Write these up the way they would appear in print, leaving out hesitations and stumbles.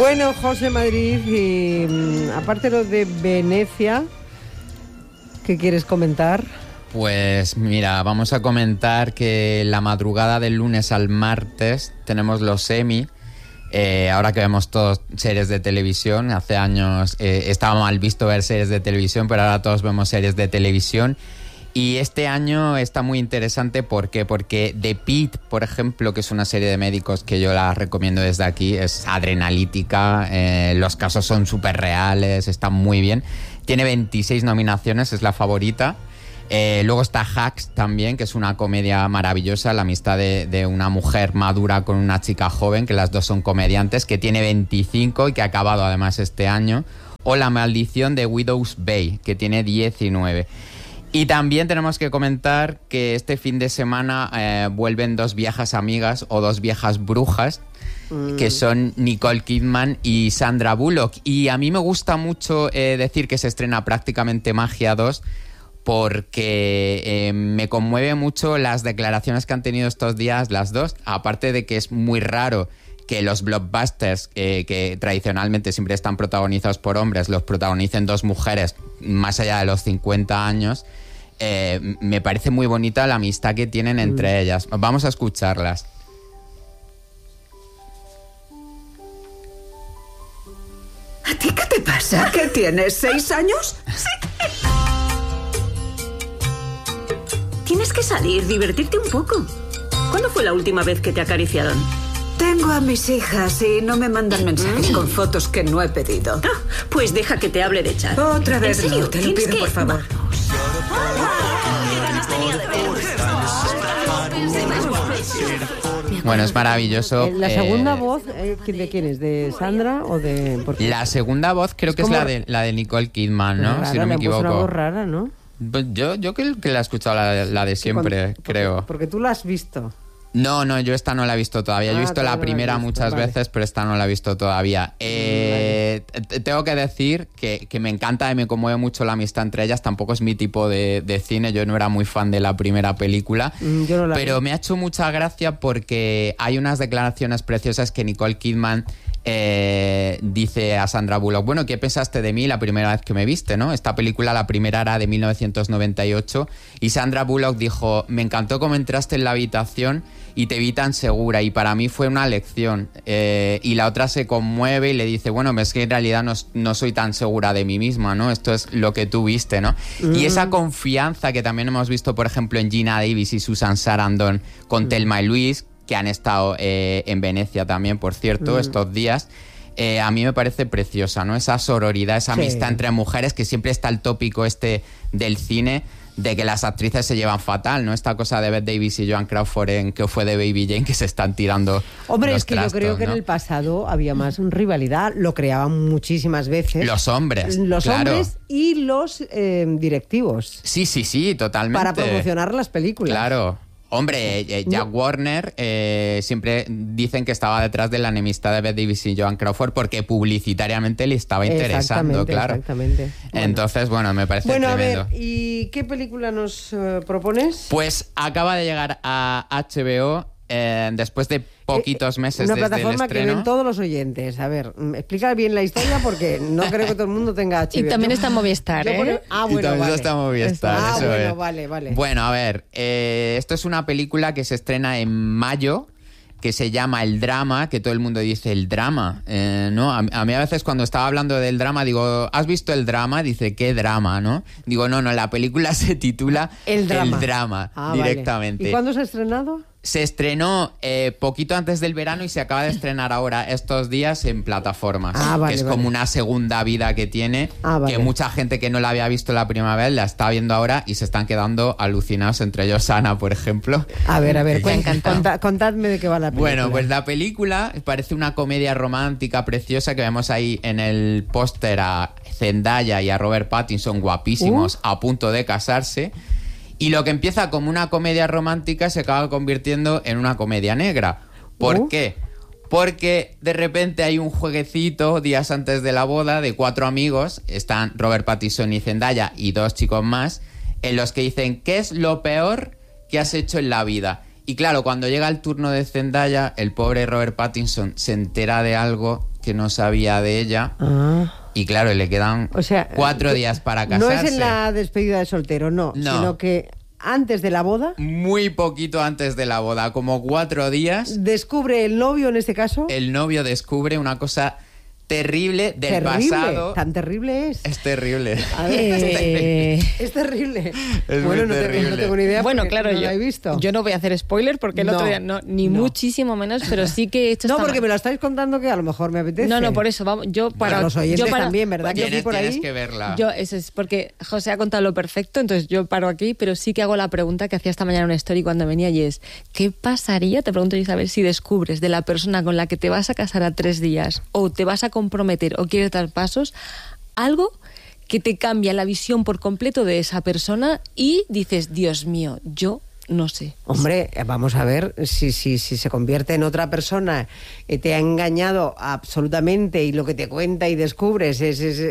Bueno, José Madrid, y aparte lo de Venecia, ¿qué quieres comentar? Pues mira, vamos a comentar que la madrugada del lunes al martes tenemos los Emmy. Ahora que vemos todos series de televisión, hace años estaba mal visto ver series de televisión, pero ahora todos vemos series de televisión. Y este año está muy interesante, ¿por qué? Porque The Pitt, por ejemplo, que es una serie de médicos que yo la recomiendo desde aquí, es adrenalítica, los casos son súper reales, están muy bien. Tiene 26 nominaciones, es la favorita. Luego está Hacks también, que es una comedia maravillosa, la amistad de una mujer madura con una chica joven, que las dos son comediantes, que tiene 25 y que ha acabado además este año. O La maldición de Widow's Bay, que tiene 19. Y también tenemos que comentar que este fin de semana vuelven dos viejas amigas o dos viejas brujas, que son Nicole Kidman y Sandra Bullock. Y a mí me gusta mucho decir que se estrena prácticamente Magia 2, porque me conmueve mucho las declaraciones que han tenido estos días las dos, aparte de que es muy raro que los blockbusters que tradicionalmente siempre están protagonizados por hombres los protagonicen dos mujeres más allá de los 50 años. Me parece muy bonita la amistad que tienen entre ellas. Vamos a escucharlas. ¿A ti qué te pasa? ¿Qué tienes? 6 años? Sí. Tienes que salir, divertirte un poco. ¿Cuándo fue la última vez que te acariciaron? Tengo a mis hijas y no me mandan mensajes con fotos que no he pedido. Ah, pues deja que te hable de chat. Otra vez, ¿En serio? no, te lo pido, por favor. Bueno, es maravilloso. La segunda voz, ¿de quién es? ¿De Sandra o de...? Porque la segunda voz creo que es la de Nicole Kidman, ¿no? Rara, si no me equivoco. Es una voz rara, ¿no? Pues yo creo que la he escuchado la de siempre, creo. Porque tú la has visto. No, yo esta no la he visto todavía. Yo he visto la primera muchas veces, pero esta no la he visto todavía. Tengo que decir que me encanta y me conmueve mucho la amistad entre ellas. Tampoco es mi tipo de cine. Yo no era muy fan de la primera película. Yo no la pero vi. me ha hecho mucha gracia porque hay unas declaraciones preciosas que Nicole Kidman dice a Sandra Bullock: bueno, ¿qué pensaste de mí la primera vez que me viste, ¿no? Esta película, la primera, era de 1998 y Sandra Bullock dijo: me encantó cómo entraste en la habitación y te vi tan segura, y para mí fue una lección. Y la otra se conmueve y le dice: bueno, es que en realidad no soy tan segura de mí misma, ¿no? Esto es lo que tú viste, ¿no? Y esa confianza que también hemos visto, por ejemplo, en Gina Davis y Susan Sarandon con Thelma y Louise, que han estado en Venecia también, por cierto, estos días. A mí me parece preciosa, ¿no? Esa sororidad, esa amistad entre mujeres, que siempre está el tópico este del cine de que las actrices se llevan fatal, ¿no? Esta cosa de Bette Davis y Joan Crawford en Que fue de Baby Jane, que se están tirando. Hombre, los es que trastos, yo creo que ¿no? en el pasado había más rivalidad, lo creaban muchísimas veces. Los hombres, Los claro. hombres y los directivos. Sí, totalmente. Para promocionar las películas. Claro. Hombre, Jack Warner siempre dicen que estaba detrás de la enemistad de Bette Davis y Joan Crawford porque publicitariamente le estaba interesando, claro. Exactamente. Entonces, bueno, me parece Bueno, tremendo. a ver, ¿y qué película nos propones? Pues acaba de llegar a HBO después de poquitos meses una desde el plataforma que estreno. ven todos los oyentes. A ver, explica bien la historia porque no creo que todo el mundo tenga HBO. Y también está Movistar, Yo ¿eh? bueno, Y también vale. está Movistar, eso bueno, es. vale. Bueno, a ver, esto es una película que se estrena en mayo, que se llama El Drama, que todo el mundo dice el drama, ¿no? A mí a veces cuando estaba hablando del drama digo: ¿has visto El Drama? Dice: ¿qué drama, no? Digo, no, la película se titula El Drama. El Drama, Vale. directamente. ¿Y cuándo se ha estrenado? Se estrenó poquito antes del verano y se acaba de estrenar ahora estos días en plataformas, Vale, que es vale. como una segunda vida que tiene, Vale. que mucha gente que no la había visto la primera vez la está viendo ahora y se están quedando alucinados, entre ellos Ana, por ejemplo. A ver, Me ha encantado. contadme de qué va la película. Bueno, pues la película parece una comedia romántica preciosa, que vemos ahí en el póster a Zendaya y a Robert Pattinson, guapísimos, a punto de casarse. Y lo que empieza como una comedia romántica se acaba convirtiendo en una comedia negra. ¿Por qué? Porque de repente hay un jueguecito días antes de la boda de 4 amigos, están Robert Pattinson y Zendaya y 2 chicos más, en los que dicen: ¿qué es lo peor que has hecho en la vida? Y claro, cuando llega el turno de Zendaya, el pobre Robert Pattinson se entera de algo que no sabía de ella. Y claro, le quedan O sea, 4 días para casarse. No es en la despedida de soltero, no. Sino que antes de la boda... Muy poquito antes de la boda, como 4 días. Descubre el novio, en este caso... El novio descubre una cosa terrible del pasado. Tan terrible es. Es terrible. A ver, es terrible. Es bueno, muy terrible. No tengo ni idea. Bueno, porque claro, no la he visto. yo no voy a hacer spoiler porque el otro día ni muchísimo menos, pero sí que he hecho No, esta porque me lo estáis contando que a lo mejor me apetece. No, por eso, vamos, Para los oyentes también, ¿verdad? Que Tienes, por ahí... tienes que verla. Eso es porque José ha contado lo perfecto, entonces yo paro aquí, pero sí que hago la pregunta que hacía esta mañana en una story cuando venía y es, ¿qué pasaría, te pregunto Isabel, si descubres de la persona con la que te vas a casar a 3 días o te vas a comprometer o quieres dar pasos, algo que te cambia la visión por completo de esa persona y dices, Dios mío, yo no sé. Hombre, vamos a ver si se convierte en otra persona, te ha engañado absolutamente y lo que te cuenta y descubres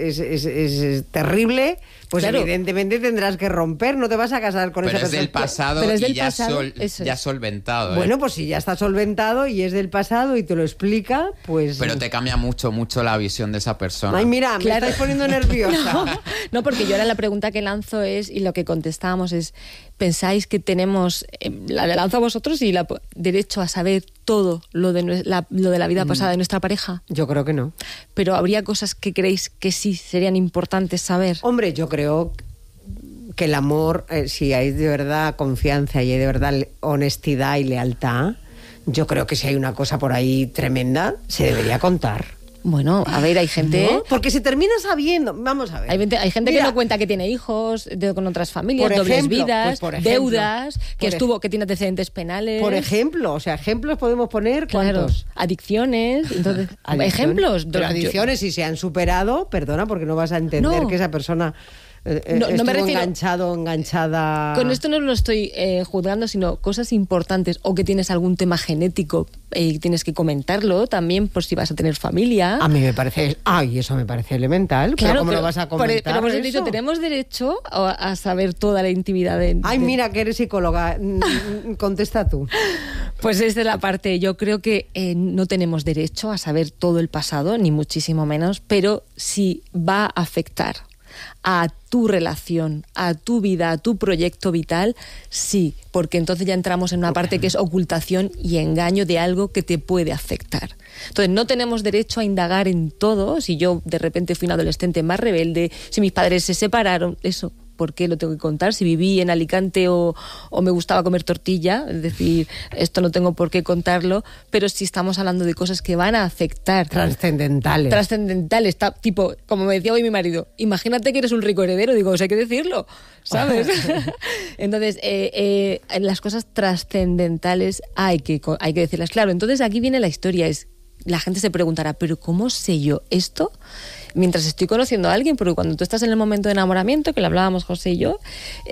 es terrible, pues claro, evidentemente tendrás que romper, no te vas a casar con esa persona. Pero es del pasado pero es del y pasado, ya solventado. Bueno, pues si ya está solventado y es del pasado y te lo explica, pues... Pero te cambia mucho la visión de esa persona. Ay, mira, me estáis poniendo nerviosa. No, porque yo ahora la pregunta que lanzo es, y lo que contestábamos es, ¿pensáis que tenemos, la lanzo a vosotros y derecho a saber todo lo de la vida pasada de nuestra pareja? Yo creo que no. Pero habría cosas que creéis que sí serían importantes saber. Hombre, yo creo que el amor, si hay de verdad confianza y hay de verdad honestidad y lealtad, yo creo que si hay una cosa por ahí tremenda, se debería contar. Bueno, a ver, hay gente... ¿No? Porque se termina sabiendo, vamos a ver. Hay gente que no cuenta que tiene hijos con otras familias, dobles vidas, deudas, que tiene antecedentes penales. Por ejemplo, o sea, ejemplos podemos poner, claro, ¿cuántos? Adicciones, entonces, ejemplos. Pero adicciones, si se han superado, perdona, porque no vas a entender que esa persona... no me refiero, enganchada... Con esto no lo estoy juzgando, sino cosas importantes, o que tienes algún tema genético y tienes que comentarlo también por si vas a tener familia. A mí me parece... Ay, eso me parece elemental. Claro, ¿cómo lo vas a comentar? Pero por eso te digo, tenemos derecho a saber toda la intimidad Ay, mira, que eres psicóloga. Contesta tú. Pues desde la parte, yo creo que no tenemos derecho a saber todo el pasado, ni muchísimo menos, pero si va a afectar a tu relación, a tu vida, a tu proyecto vital, sí, porque entonces ya entramos en una parte que es ocultación y engaño de algo que te puede afectar. Entonces no tenemos derecho a indagar en todo. Si yo de repente fui una adolescente más rebelde, si mis padres se separaron, eso, ¿por qué lo tengo que contar? Si viví en Alicante o me gustaba comer tortilla, es decir, esto no tengo por qué contarlo, pero si estamos hablando de cosas que van a afectar... Trascendentales, tipo, como me decía hoy mi marido, imagínate que eres un rico heredero, digo, hay que decirlo, ¿sabes? Entonces, las cosas trascendentales hay que decirlas. Claro, entonces aquí viene la historia, la gente se preguntará, ¿pero cómo sé yo esto mientras estoy conociendo a alguien? Porque cuando tú estás en el momento de enamoramiento, que lo hablábamos José y yo,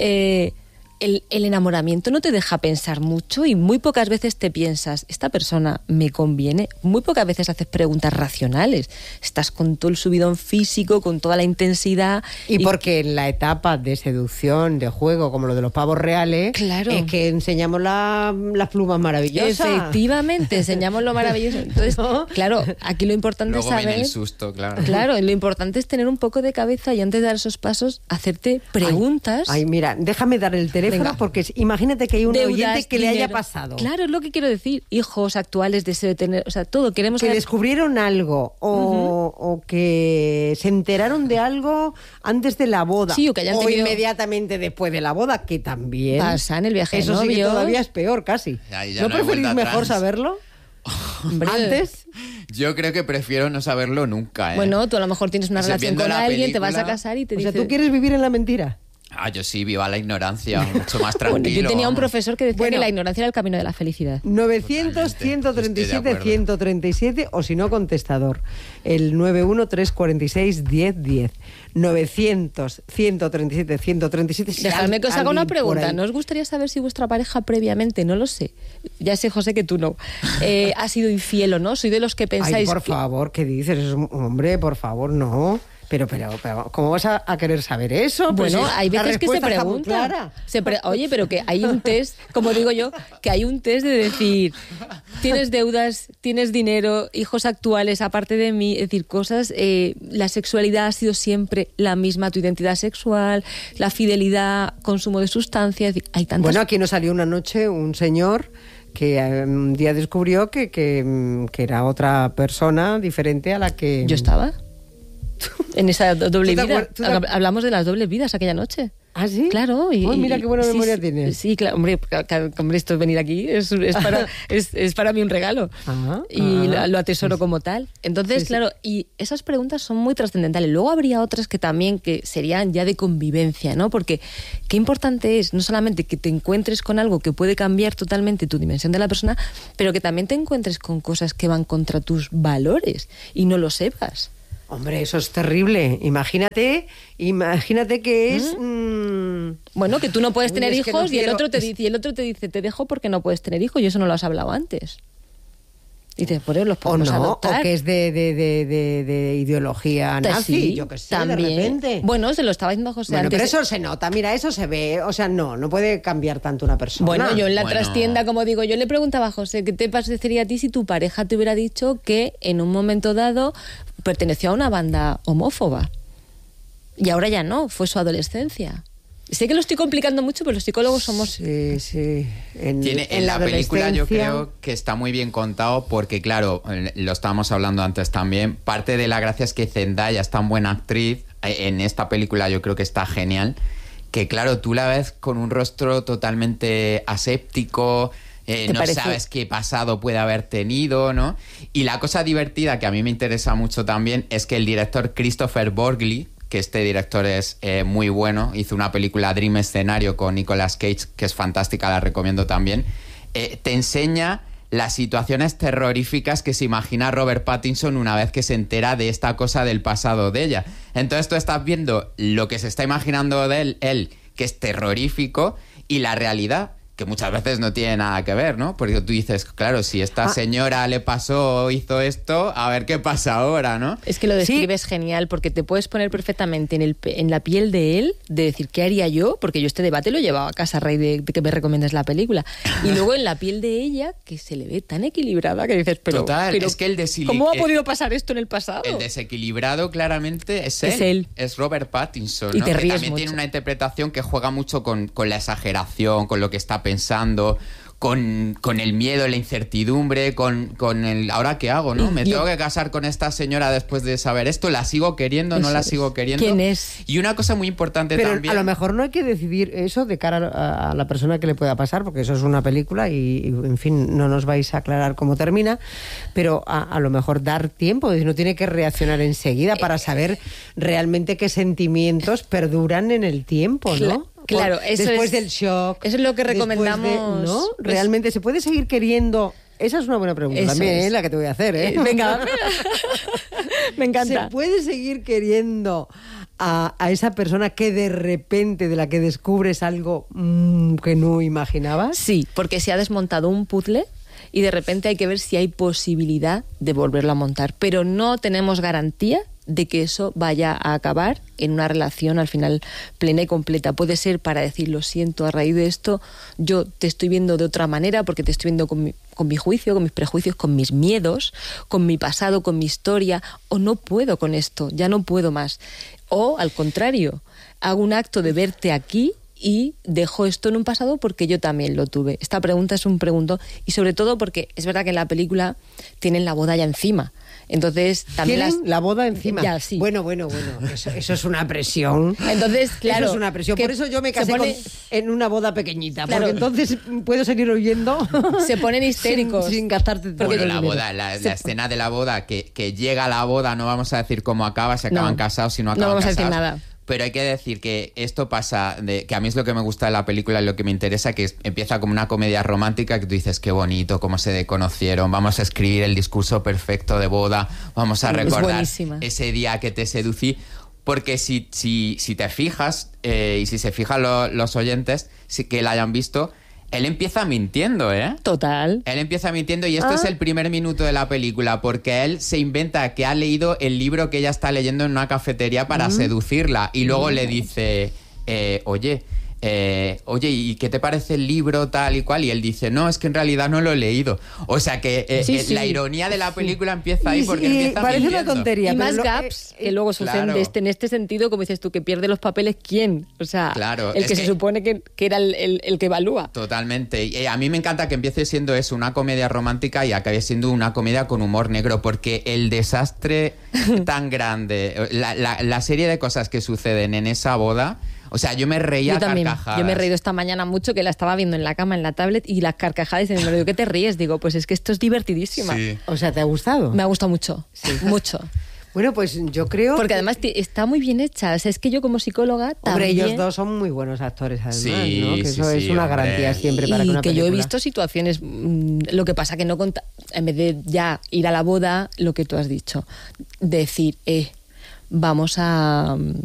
el enamoramiento no te deja pensar mucho y muy pocas veces te piensas, ¿esta persona me conviene? Muy pocas veces haces preguntas racionales. Estás con todo el subidón físico, con toda la intensidad. Y porque en la etapa de seducción, de juego, como lo de los pavos reales, claro, es que enseñamos las plumas maravillosas. Efectivamente, enseñamos lo maravilloso. Entonces, ¿no? Claro, aquí lo importante luego es saber... viene el susto, claro. Claro, lo importante es tener un poco de cabeza y antes de dar esos pasos, hacerte preguntas. Ay, mira, déjame dar el teléfono. Venga. Porque imagínate que hay un deudas, oyente que dinero. Le haya pasado. Claro, es lo que quiero decir. Hijos actuales, deseo de tener, o sea, todo. Queremos que descubrieron algo o que se enteraron de algo antes de la boda. Sí, o que hayan tenido... inmediatamente después de la boda, que también pasa en el viaje eso de novio. Sí que todavía es peor, casi. ¿No preferís mejor saberlo? ¿Antes? Yo creo que prefiero no saberlo nunca. Bueno, tú a lo mejor tienes una relación con alguien, te vas a casar y te dice... O sea, ¿tú quieres vivir en la mentira? Yo sí, viva la ignorancia, mucho más tranquilo. Bueno, yo tenía un profesor que decía que la ignorancia era el camino de la felicidad. 900-137-137 o si no, contestador. El 913461010. 900-137-137. Dejadme que os haga una pregunta. ¿No os gustaría saber si vuestra pareja previamente, no lo sé, ya sé, José, que tú no, ha sido infiel o no? Soy de los que pensáis... Ay, por favor, ¿qué dices? Hombre, por favor, no. Pero, ¿cómo vas a querer saber eso? Bueno, Pues hay la veces que se respuesta está muy pregunta. clara. Oye, pero que hay un test, como digo yo, que hay un test de decir, tienes deudas, tienes dinero, hijos actuales, aparte de mí, es decir, cosas, la sexualidad ha sido siempre la misma, tu identidad sexual, la fidelidad, consumo de sustancias, es decir, hay tantas... Bueno, aquí nos salió una noche un señor que un día descubrió que era otra persona diferente a la que... Yo estaba en esa doble ¿Tú te vida. acuer- Hablamos de las dobles vidas aquella noche. ¿Ah, sí? Claro. Ay, mira qué buena sí, memoria sí, tienes. Sí, claro. Hombre, esto de venir aquí es para mí un regalo. Y lo atesoro como tal. Entonces, Sí, sí. claro, y esas preguntas son muy trascendentales. Luego habría otras que también que serían ya de convivencia, ¿no? Porque qué importante es no solamente que te encuentres con algo que puede cambiar totalmente tu dimensión de la persona, pero que también te encuentres con cosas que van contra tus valores y no lo sepas. Hombre, eso es terrible. Imagínate que es... Bueno, que tú no puedes Uy, tener es que hijos no y el quiero- otro te dice, te dejo porque no puedes tener hijos y eso no lo has hablado antes. Y dices, por eso los O podemos no, adoptar. o que es de ideología nazi, Sí, yo qué sé, también. de repente. Bueno, se lo estaba diciendo José Bueno, antes. pero eso se nota, mira, eso se ve. O sea, no puede cambiar tanto una persona. Bueno, yo en la Bueno. trastienda, como digo, yo le preguntaba a José, ¿qué te parecería a ti si tu pareja te hubiera dicho que en un momento dado perteneció a una banda homófoba? Y ahora ya no, fue su adolescencia. Sé que lo estoy complicando mucho, pero los psicólogos somos... Sí. En la película yo adolescencia- creo que está muy bien contado porque, claro, lo estábamos hablando antes también, parte de la gracia es que Zendaya es tan buena actriz, en esta película yo creo que está genial, que claro, tú la ves con un rostro totalmente aséptico, no parece? sabes qué pasado puede haber tenido, ¿no? Y la cosa divertida que a mí me interesa mucho también es que el director Christopher Borgli, que este director es muy bueno, hizo una película Dream Escenario con Nicolas Cage, que es fantástica, la recomiendo también, te enseña las situaciones terroríficas que se imagina Robert Pattinson una vez que se entera de esta cosa del pasado de ella. Entonces tú estás viendo lo que se está imaginando de él, que es terrorífico, y la realidad, que muchas veces no tiene nada que ver, ¿no? Porque tú dices, claro, si esta señora le pasó o hizo esto, a ver qué pasa ahora, ¿no? Es que lo describes genial, porque te puedes poner perfectamente en la piel de él, de decir, ¿qué haría yo? Porque yo este debate lo he llevado a casa a raíz de que me recomiendes la película. Y luego en la piel de ella, que se le ve tan equilibrada, que dices, pero es que ¿cómo ha podido pasar esto en el pasado? El desequilibrado claramente es él. Es Robert Pattinson, Y ¿no? te Que ríes también mucho. tiene una interpretación que juega mucho con la exageración, con lo que está pensando, con el miedo, la incertidumbre, con el ¿ahora qué hago, no? Me tengo que casar con esta señora después de saber esto, ¿la sigo queriendo, no la sigo queriendo? ¿Quién es? Y una cosa muy importante Pero también... a lo mejor no hay que decidir eso de cara a la persona que le pueda pasar, porque eso es una película y, en fin, no nos vais a aclarar cómo termina, pero a lo mejor dar tiempo, es decir, no tiene que reaccionar enseguida para saber realmente qué sentimientos perduran en el tiempo, ¿no? Claro, eso después es- del shock. eso es lo que después recomendamos. ¿no? Realmente se puede seguir queriendo. Esa es una buena pregunta Eso también, es. la que te voy a hacer, ¿eh? Venga, me encanta. ¿Se puede seguir queriendo a esa persona que de repente, de la que descubres algo que no imaginabas? Sí, porque se ha desmontado un puzzle y de repente hay que ver si hay posibilidad de volverlo a montar. Pero no tenemos garantía de que eso vaya a acabar en una relación al final plena y completa. Puede ser para decir, lo siento, a raíz de esto yo te estoy viendo de otra manera porque te estoy viendo con mi juicio, con mis prejuicios, con mis miedos, con mi pasado, con mi historia, o no puedo con esto, ya no puedo más. O al contrario, hago un acto de verte aquí y dejo esto en un pasado porque yo también lo tuve. Esta pregunta es un pregunto y sobre todo porque es verdad que en la película tienen la boda ya encima. Entonces también ¿Tienen la boda encima? Ya, sí. Bueno, eso es una presión. Entonces, claro, Eso es una presión. que Por eso yo me se casé pone- en una boda pequeñita, Claro. porque entonces puedo seguir oyendo. Se ponen histéricos. sin gastarte todo Bueno, el la dinero. boda, la escena de la boda, que llega la boda, no vamos a decir cómo acaba, si No. acaban casados, si no No acaban vamos a casados. decir nada. Pero hay que decir que esto pasa, que a mí es lo que me gusta de la película y lo que me interesa, que empieza como una comedia romántica que tú dices, qué bonito, cómo se conocieron, vamos a escribir el discurso perfecto de boda, vamos a Es recordar buenísima. ese día que te seducí. Porque si te fijas, y si se fijan los oyentes, que la hayan visto, él empieza mintiendo, ¿eh? Total. Él empieza mintiendo y esto es el primer minuto de la película, porque él se inventa que ha leído el libro que ella está leyendo en una cafetería para seducirla, y luego le dice, oye, ¿y qué te parece el libro tal y cual? Y él dice, no, es que en realidad no lo he leído. O sea que la ironía de la película empieza ahí, porque empieza parece mintiendo. una tontería. Y pero más gaps que luego suceden claro. en este sentido, como dices tú, que pierde los papeles, ¿quién? O sea, Claro, el es que que- se supone que era el que evalúa. Totalmente. Y a mí me encanta que empiece siendo eso, una comedia romántica, y acabe siendo una comedia con humor negro, porque el desastre tan grande, la serie de cosas que suceden en esa boda, o sea, yo me reía Yo a también. carcajadas. Yo me he reído esta mañana mucho, que la estaba viendo en la cama, en la tablet, y las carcajadas, y me digo, ¿qué te ríes? Digo, pues es que esto es divertidísima. Sí. O sea, ¿te ha gustado? Me ha gustado mucho, mucho. Bueno, pues yo creo Porque que- además está muy bien hecha. O sea, es que yo como psicóloga Hombre, también... ellos dos son muy buenos actores, además, Sí, ¿no? Que sí, eso es sí, una hombre. garantía siempre para que y una que yo he película- visto situaciones, lo que pasa que no en vez de ya ir a la boda, lo que tú has dicho, decir, vamos a